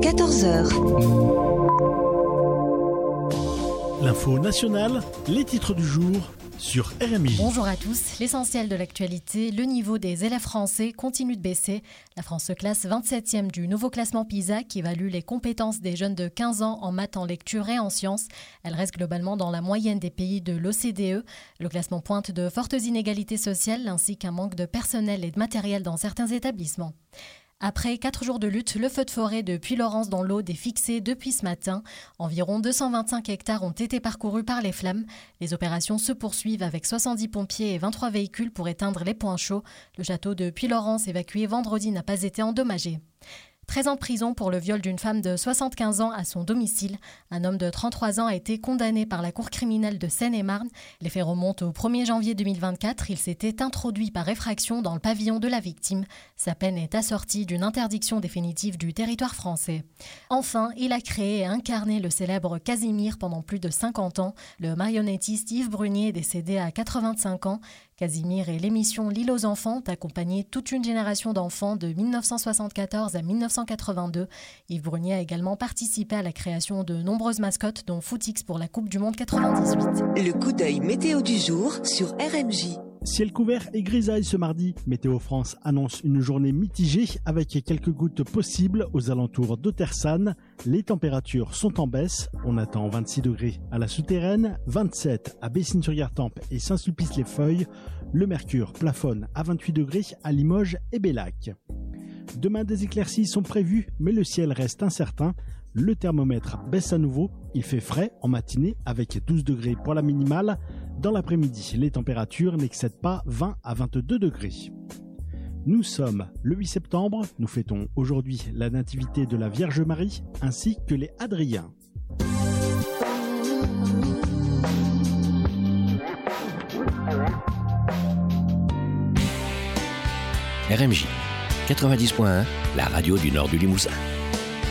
14 heures. L'info nationale, les titres du jour sur RMI. Bonjour à tous. L'essentiel de l'actualité, le niveau des élèves français continue de baisser. La France se classe 27e du nouveau classement PISA qui évalue les compétences des jeunes de 15 ans en maths, en lecture et en sciences. Elle reste globalement dans la moyenne des pays de l'OCDE. Le classement pointe de fortes inégalités sociales ainsi qu'un manque de personnel et de matériel dans certains établissements. Après 4 jours de lutte, le feu de forêt de Puylaurens dans l'Aude est fixé depuis ce matin. Environ 225 hectares ont été parcourus par les flammes. Les opérations se poursuivent avec 70 pompiers et 23 véhicules pour éteindre les points chauds. Le château de Puylaurens, évacué vendredi, n'a pas été endommagé. 13 ans de prison pour le viol d'une femme de 75 ans à son domicile. Un homme de 33 ans a été condamné par la cour criminelle de Seine-et-Marne. Les faits remontent au 1er janvier 2024. Il s'était introduit par effraction dans le pavillon de la victime. Sa peine est assortie d'une interdiction définitive du territoire français. Enfin, il a créé et incarné le célèbre Casimir pendant plus de 50 ans. Le marionnettiste Yves Brunier est décédé à 85 ans. Casimir et l'émission L'île aux enfants ont accompagné toute une génération d'enfants de 1974 à 1982. Yves Brunier a également participé à la création de nombreuses mascottes, dont Footix pour la Coupe du Monde 98. Le coup d'œil météo du jour sur RMJ. Ciel couvert et grisaille ce mardi. Météo France annonce une journée mitigée avec quelques gouttes possibles aux alentours d'Otersane. Les températures sont en baisse. On attend 26 degrés à la Souterraine, 27 à Bessines-sur-Gartempe et Saint-Sulpice-les-Feuilles. Le mercure plafonne à 28 degrés à Limoges et Bellac. Demain, des éclaircies sont prévues, mais le ciel reste incertain. Le thermomètre baisse à nouveau. Il fait frais en matinée avec 12 degrés pour la minimale. Dans l'après-midi, les températures n'excèdent pas 20 à 22 degrés. Nous sommes le 8 septembre. Nous fêtons aujourd'hui la nativité de la Vierge Marie ainsi que les Hadriens. RMJ 90.1, la radio du nord du Limousin.